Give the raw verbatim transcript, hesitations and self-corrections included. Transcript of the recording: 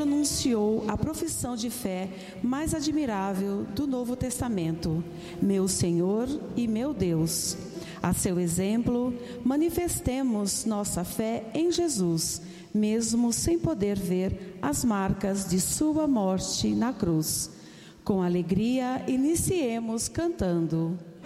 anunciou a profissão de fé mais admirável do Novo Testamento: meu Senhor e meu Deus. A seu exemplo, manifestemos nossa fé em Jesus, mesmo sem poder ver as marcas de sua morte na cruz. Com alegria, iniciemos cantando.